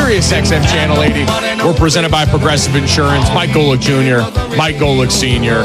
Sirius XM Channel 80. We're presented by Progressive Insurance. Mike Golick Jr., Mike Golick Sr.,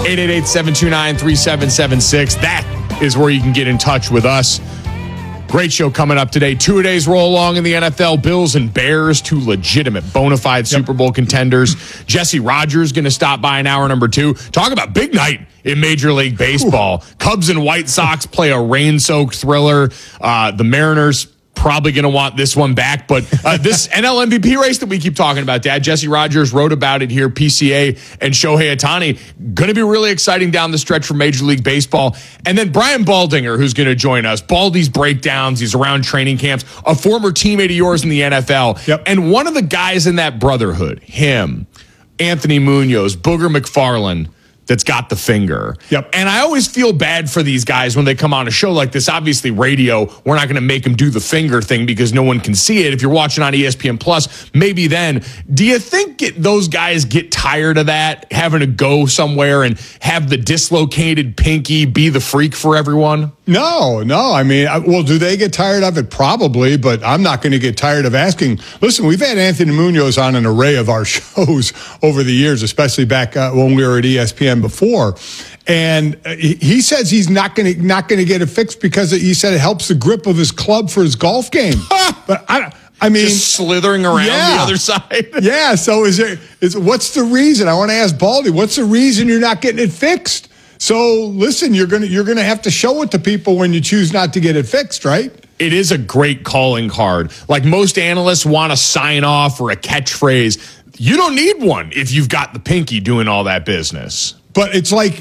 888-729-3776. That is where you can get in touch with us. Great show coming up today. Two-a-days roll along in the NFL. Bills and Bears, two legitimate, bona fide Super Bowl contenders. Jesse Rogers going to stop by in hour number 2. Talk about big night in Major League Baseball. Cubs and White Sox play a rain-soaked thriller. The Mariners probably going to want this one back. But this NL MVP race that we keep talking about, Dad, Jesse Rogers wrote about it here. PCA and Shohei Ohtani going to be really exciting down the stretch for Major League Baseball. And then Brian Baldinger, who's going to join us. Baldy's breakdowns. He's around training camps, a former teammate of yours in the NFL. Yep. And one of the guys in that brotherhood, him, Anthony Munoz, Booger McFarland, that's got the finger. Yep. And I always feel bad for these guys when they come on a show like this. Obviously, radio, we're not going to make them do the finger thing because no one can see it. If you're watching on ESPN Plus, maybe then. Do you think those guys get tired of that, having to go somewhere and have the dislocated pinky be the freak for everyone? No. I mean, well, do they get tired of it? Probably, but I'm not going to get tired of asking. Listen, we've had Anthony Munoz on an array of our shows over the years, especially back when we were at ESPN before, and he says he's not going to get it fixed because he said it helps the grip of his club for his golf game. But I mean, just slithering around the other side. Yeah. So what's the reason? I want to ask Baldy. What's the reason you're not getting it fixed? So listen, you're gonna have to show it to people when you choose not to get it fixed, right? It is a great calling card. Like most analysts want a sign off or a catchphrase. You don't need one if you've got the pinky doing all that business. But it's like,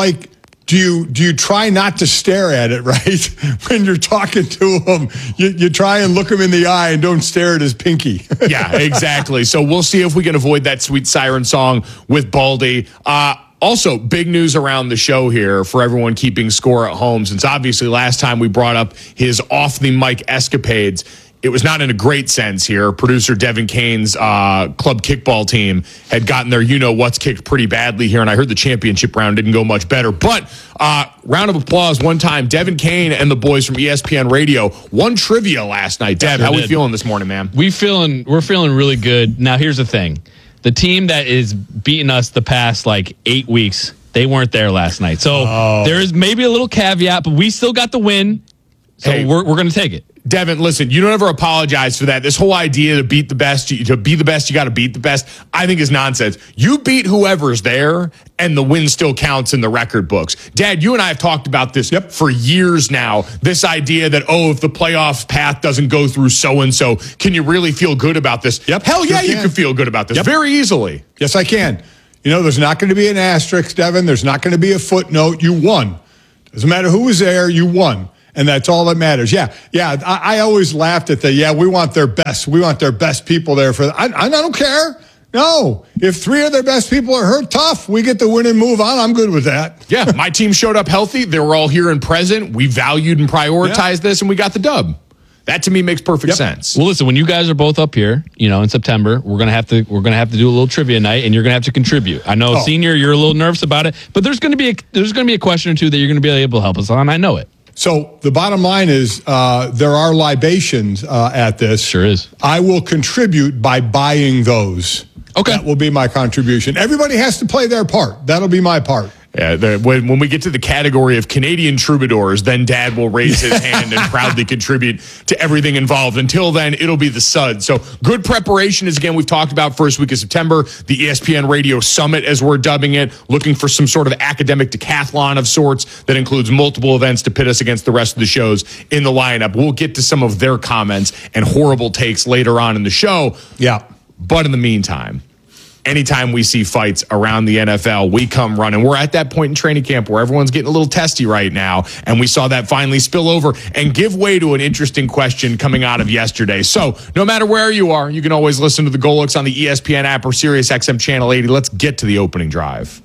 do you try not to stare at it, right? When you're talking to him, you try and look him in the eye and don't stare at his pinky. Yeah, exactly. So we'll see if we can avoid that sweet siren song with Baldy. Also, big news around the show here for everyone keeping score at home, since obviously last time we brought up his off-the-mic escapades, it was not in a great sense here. Producer Devin Kane's club kickball team had gotten their you-know-what's kicked pretty badly here, and I heard the championship round didn't go much better. But round of applause one time. Devin Kane and the boys from ESPN Radio won trivia last night. Dev, how we feeling this morning, man? We're feeling really good. Now, here's the thing. The team that is beating us the past, 8 weeks, they weren't there last night. So there is maybe a little caveat, but we still got the win. So we're going to take it. Devin, listen, you don't ever apologize for that. This whole idea to beat the best, to be the best, you got to beat the best, I think is nonsense. You beat whoever's there, and the win still counts in the record books. Dad, you and I have talked about this for years now. This idea that, if the playoffs path doesn't go through so-and-so, can you really feel good about this? Yep. Hell yeah, you can feel good about this very easily. Yes, I can. There's not going to be an asterisk, Devin. There's not going to be a footnote. You won. Doesn't matter who was there, you won. And that's all that matters. Yeah. I always laughed at we want their best. We want their best people there for. I don't care. No. If 3 of their best people are hurt, tough. We get the win and move on. I'm good with that. Yeah, my team showed up healthy. They were all here and present. We valued and prioritized this, and we got the dub. That to me makes perfect sense. Well, listen, when you guys are both up here, in September, we're gonna have to do a little trivia night, and you're gonna have to contribute. I know, Senior, you're a little nervous about it, but there's gonna be a question or two that you're gonna be able to help us on. I know it. So the bottom line is there are libations at this. Sure is. I will contribute by buying those. Okay. That will be my contribution. Everybody has to play their part. That'll be my part. Yeah, when we get to the category of Canadian troubadours, then Dad will raise his hand and proudly contribute to everything involved. Until then, it'll be the SUD. So good preparation is, again, we've talked about first week of September, the ESPN Radio Summit, as we're dubbing it, looking for some sort of academic decathlon of sorts that includes multiple events to pit us against the rest of the shows in the lineup. We'll get to some of their comments and horrible takes later on in the show. Yeah. But in the meantime, anytime we see fights around the NFL, we come running. We're at that point in training camp where everyone's getting a little testy right now, and we saw that finally spill over and give way to an interesting question coming out of yesterday. So no matter where you are, you can always listen to the Golicks on the ESPN app or Sirius XM Channel 80. Let's get to the opening drive.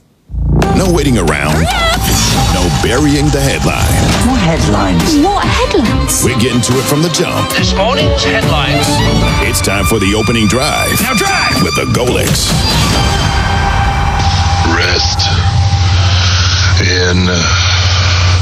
No waiting around. No burying the headline. What headlines? What headlines? We're getting to it from the jump. This morning's headlines. It's time for the opening drive. Now drive! With the Golicks. Rest in